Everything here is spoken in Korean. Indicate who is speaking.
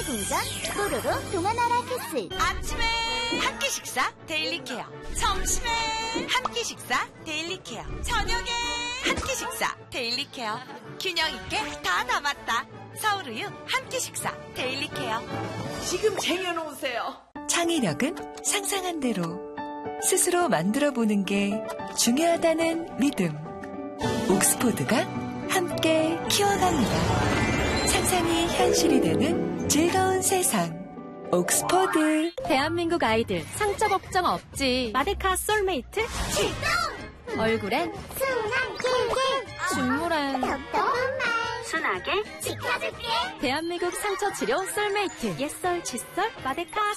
Speaker 1: 충전 뽀로로 동안하라 키스.
Speaker 2: 아침에 한 끼 식사 데일리 케어, 점심에 한 끼 식사 데일리 케어, 저녁에 한 끼 식사 데일리 케어. 균형 있게 다 담았다. 서울우유 한 끼 식사 데일리 케어.
Speaker 3: 지금 쟁여놓으세요.
Speaker 4: 창의력은 상상한 대로 스스로 만들어보는 게 중요하다는 믿음. 옥스포드가 함께 키워갑니다. 상상이 현실이 되는 즐거운 세상. 옥스포드.
Speaker 5: 대한민국 아이들 상처 걱정 없지. 마데카 솔메이트
Speaker 1: 출동!
Speaker 5: 얼굴엔
Speaker 1: 순한 길길
Speaker 5: 준물엔
Speaker 1: 덕덕한 말
Speaker 5: 순하게
Speaker 1: 지켜줄게.
Speaker 5: 대한민국 상처 치료 솔메이트 옛설 칫솔 마데카